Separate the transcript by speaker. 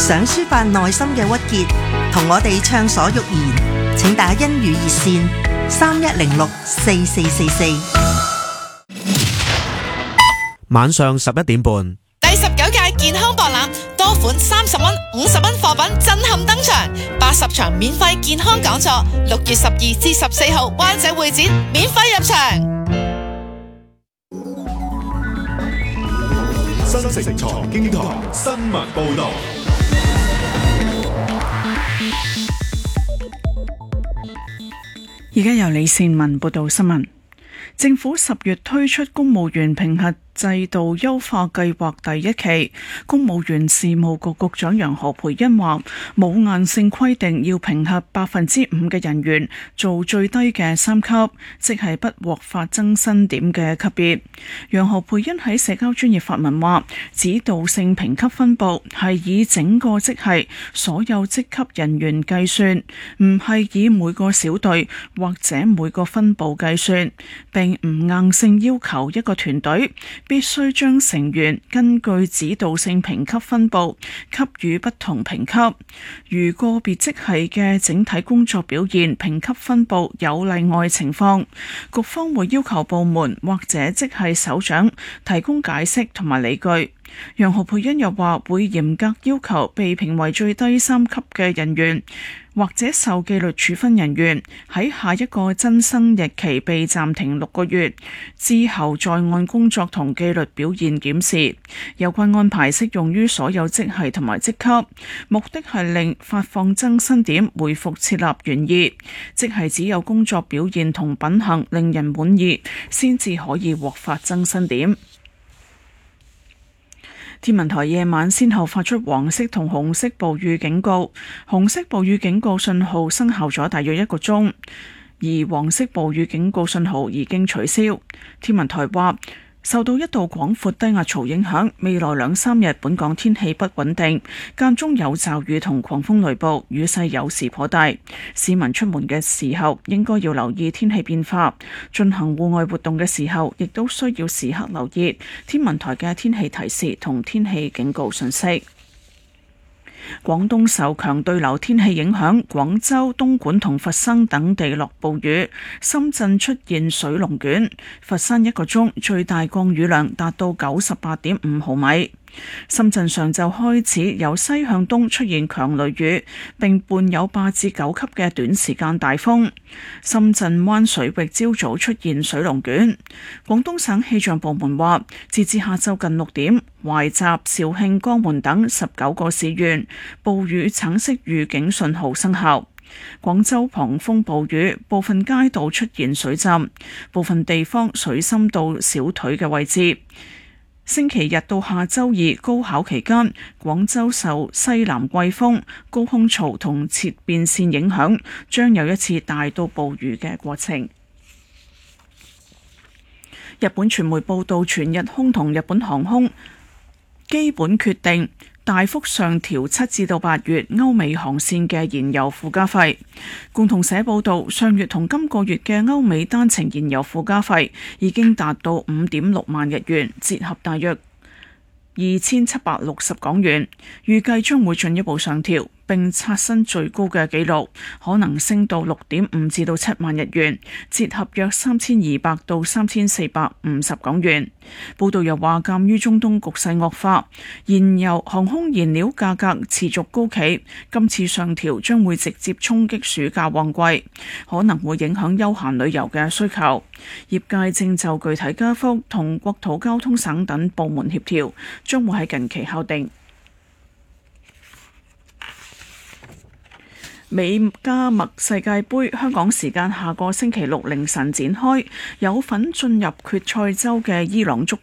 Speaker 1: 想抒發內心嘅鬱結，同我哋暢所欲言，請打欣語熱線31064444。
Speaker 2: 晚上11點半，
Speaker 3: 第19屆健康博覽，多款30蚊、50蚊貨品震撼登場，80場免費健康講座，6月12至14號灣仔會展免費入場。
Speaker 4: 新城財經台新聞報道。
Speaker 5: 而家由李善文報道新聞。政府10月推出公務員評核制度優化計劃第1期，公務員事務局局長楊何蓓茵話：冇硬性規定要評核5%嘅人員做最低嘅3級，即係不獲發增薪點嘅級別。楊何蓓茵喺社交專頁發文話：指導性評級分佈係以整個職系所有職級人員計算，唔係以每個小隊或者每個分部計算，並唔硬性要求一個團隊必須將成員根據指導性評級分佈給予不同評級。如個別職系嘅整體工作表現評級分佈有例外情況，局方會要求部門或者職系首長提供解釋同埋理據。楊何蓓茵又話會嚴格要求被評為最低3級嘅人員或者受紀律處分人員喺下一個增薪日期被暫停6個月之後，再按工作同紀律表現檢視。有關安排適用於所有職系同埋職級，目的係令發放增薪點回復設立原意，即係只有工作表現同品行令人滿意，先至可以獲發增薪點。天文台夜晚先後發出黃色同紅色暴雨警告，紅色暴雨警告信號生效咗大約1個鐘，而黃色暴雨警告信號已經取消。天文台話，受到一道廣闊低壓槽影響，未來2-3日本港天氣不穩定，間中有驟雨同狂風雷暴，雨勢有時頗大。市民出門嘅時候應該要留意天氣變化，進行戶外活動嘅時候亦都需要時刻留意天文台嘅天氣提示同天氣警告信息。廣東受強對流天氣影響，廣州、東莞同佛山等地落暴雨，深圳出現水龍捲，佛山1個鐘最大降雨量達到98.5毫米。深圳上晝開始由西向東出現強雷雨，並伴有8至9級嘅短時間大風。深圳灣水域朝早出現水龍捲。廣東省氣象部門話，截至下晝近6點，懷集、肇慶、江門等19個市縣暴雨橙色預警信號生效。廣州狂風暴雨，部分街道出現水浸，部分地方水深到小腿嘅位置。星期日到下周2高考期間，廣州受西南季風、高空槽同切變線影響，將有一次大到暴雨嘅過程。日本傳媒報道，全日空同日本航空基本決定大幅上調7至到8月歐美航線嘅燃油附加費。共同社報道，上月同今個月嘅歐美單程燃油附加費已經達到5.6萬日元，折合大約2760港元，預計將會進一步上調，並刷新最高嘅紀錄，可能升到6.5至到7萬日元，折合約3200到3450港元。報道又話，鑑於中東局勢惡化，航空燃料價格持續高企，今次上調將會直接衝擊暑假旺季，可能會影響休閒旅遊嘅需求。業界正就具體加幅同國土交通省等部門協調，將會喺近期敲定。美加墨世界盃香港時間下個星期六凌晨展開，有份進入決賽周嘅伊朗足